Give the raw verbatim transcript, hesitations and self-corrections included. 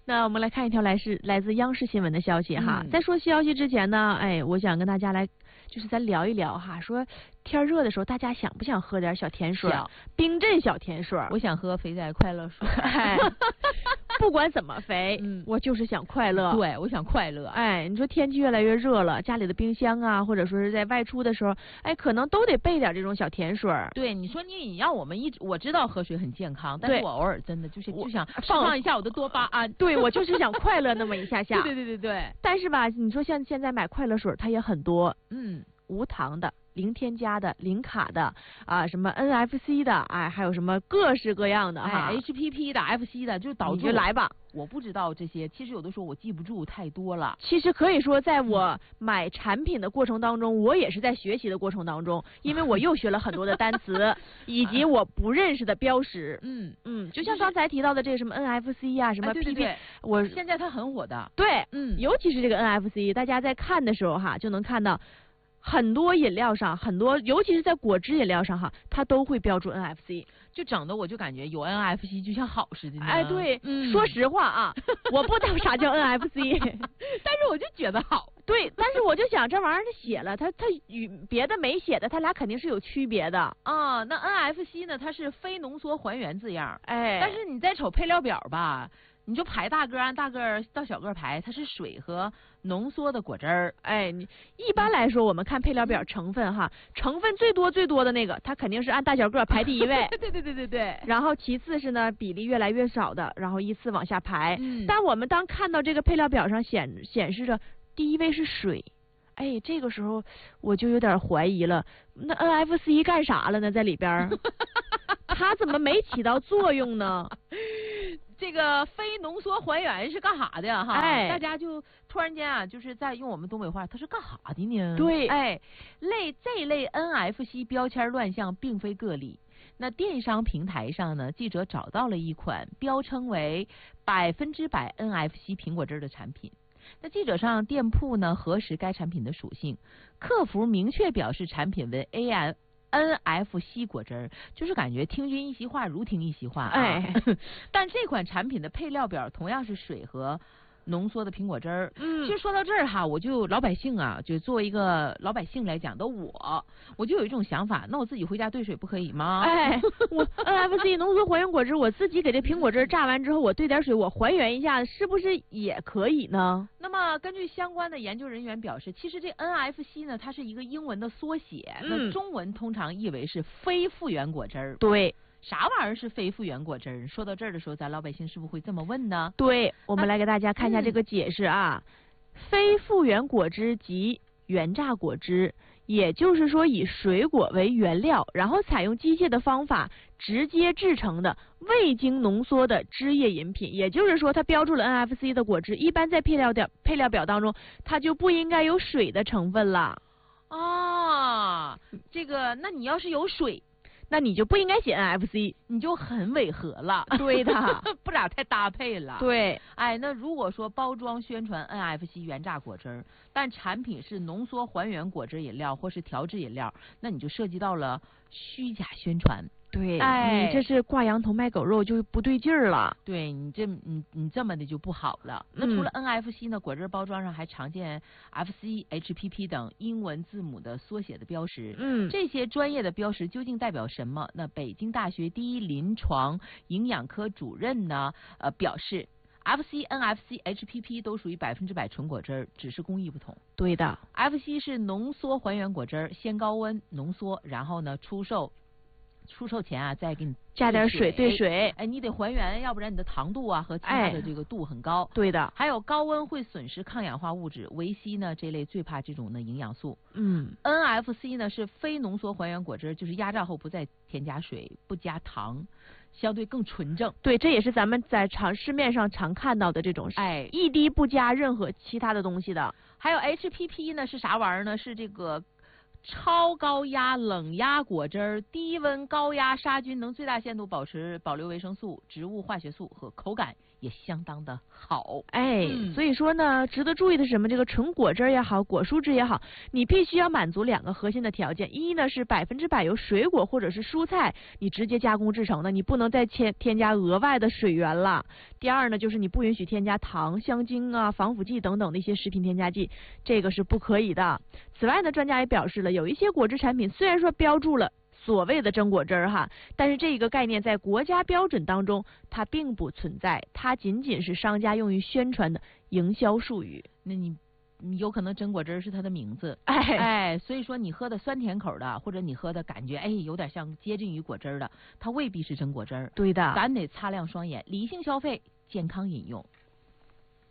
那我们来看一条来是来自央视新闻的消息哈。 嗯、 在说消息之前呢，哎，我想跟大家来，就是咱聊一聊哈，说天热的时候，大家想不想喝点小甜水？冰镇小甜水。 我想喝肥仔快乐水。 哎，不管怎么肥，嗯，我就是想快乐。 对，我想快乐。 哎，你说天气越来越热了，家里的冰箱啊，或者说是在外出的时候，哎，可能都得备点这种小甜水。 对，你说你你让我们一直，我知道喝水很健康，但是我偶尔真的就是就想释放一下我的多巴胺。 对，我就是想快乐那么一下下。 对对对对对。 但是吧，你说像现在买快乐水，它也很多， 嗯， 无糖的、零添加的、零卡的啊，什么 N F C 的，哎，还有什么各式各样的哈、 哎、H P P 的、F C 的，就导致你就来吧。 我不知道这些，其实有的时候我记不住太多了。 其实可以说，在我买产品的过程当中，我也是在学习的过程当中，因为我又学了很多的单词，以及我不认识的标识。 嗯嗯，就像刚才提到的这个什么 N F C 呀、啊，什么 P P，、哎、对对对我现在它很火的。 对， 嗯， 尤其是这个 N F C， 大家在看的时候哈，就能看到。很多饮料上，很多尤其是在果汁饮料上哈，它都会标注 N F C， 就整的我就感觉有 N F C 就像好似的。 哎，对， 嗯、 说实话啊，我不知道啥叫 N F C， 但是我就觉得好。 对，但是我就想这玩意儿它写了，它它与别的没写的，它俩肯定是有区别的啊。那 N F C 呢，它是非浓缩还原字样， 哎， 但是你再瞅配料表吧。你就排大个按大个到小个排，它是水和浓缩的果汁儿。 哎，你一般来说我们看配料表成分哈，成分最多最多的那个，它肯定是按大小个排第一位。 对对对对对。 然后其次是呢比例越来越少的，然后依次往下排。 嗯。 但我们当看到这个配料表上显显示着第一位是水，哎，这个时候我就有点怀疑了，那 N F C 干啥了呢？在里边它怎么没起到作用呢？ 这个非浓缩还原是干啥的哈？ 哎， 大家就突然间啊，就是在用我们东北话，它是干啥的呢？ 对， 哎，类这类 N F C 标签乱象并非个例。那电商平台上呢，记者找到了一款标称为百分之百 N F C 苹果汁的产品。那记者上店铺呢核实该产品的属性，客服明确表示产品为 A M。N F C 果汁儿，就是感觉听君一席话，如听一席话啊。 哎， 但这款产品的配料表同样是水和浓缩的苹果汁儿。 嗯， 其实说到这儿哈，我就老百姓啊，就作为一个老百姓来讲的我，我就有一种想法，那我自己回家兑水不可以吗？ 哎，我 N F C 浓缩还原果汁，我自己给这苹果汁榨完之后，我兑点水，我还原一下，是不是也可以呢？ 那么根据相关的研究人员表示，其实这 N F C 呢，它是一个英文的缩写， 嗯、 那中文通常译为是非复原果汁儿。 对。 啥玩意儿是非复原果汁儿？说到这儿的时候，咱老百姓是不是会这么问呢？ 对，我们来给大家看一下这个解释啊。嗯、非复原果汁即原榨果汁，也就是说以水果为原料，然后采用机械的方法直接制成的未经浓缩的汁液饮品。也就是说，它标注了 N F C 的果汁，一般在配料表配料表当中，它就不应该有水的成分了。 啊，这个，那你要是有水。 那你就不应该写 N F C， 你就很违和了。 对的， 不咋太搭配了。 对， 哎，那如果说包装宣传 N F C 原榨果汁，但产品是浓缩还原果汁饮料或是调制饮料，那你就涉及到了虚假宣传。 对， 哎， 你这是挂羊头卖狗肉，就不对劲儿了。 对你这你你这么的就不好了。那除了 N F C 呢，嗯、果汁包装上还常见 F C、H P P 等英文字母的缩写的标识。 嗯， 这些专业的标识究竟代表什么？那北京大学第一临床营养科主任呢，呃表示 ，F C、N F C、H P P 都属于百分之百纯果汁，只是工艺不同。 对的 ，F C 是浓缩还原果汁，先高温浓缩，然后呢出售。出售前啊，再给你加点水兑水， 哎，你得还原，要不然你的糖度啊和其他的这个度很高。 哎、对的， 还有高温会损失抗氧化物质，维 C 呢这类最怕这种的营养素。 嗯 ，N F C 呢是非浓缩还原果汁，就是压榨后不再添加水，不加糖，相对更纯正。 对，这也是咱们在常市面上常看到的这种， 哎， 一滴不加任何其他的东西的。 还有 H P P 呢是啥玩意儿呢？是这个。 超高压冷压果汁儿，低温高压杀菌，能最大限度保持保留维生素、植物化学素和口感也相当的好。 哎， 嗯、 所以说呢，值得注意的是什么？这个纯果汁也好，果蔬汁也好，你必须要满足两个核心的条件：一呢是百分之百由水果或者是蔬菜你直接加工制成的，你不能再添添加额外的水源了；第二呢，就是你不允许添加糖、香精啊、防腐剂等等的一些食品添加剂，这个是不可以的。此外呢，专家也表示了，有一些果汁产品虽然说标注了所谓的真果汁儿哈，但是这个概念在国家标准当中它并不存在，它仅仅是商家用于宣传的营销术语。 那你你有可能真果汁是它的名字， 哎哎，所以说你喝的酸甜口的，或者你喝的感觉哎有点像接近于果汁的，它未必是真果汁。 对的， 咱得擦亮双眼，理性消费，健康饮用。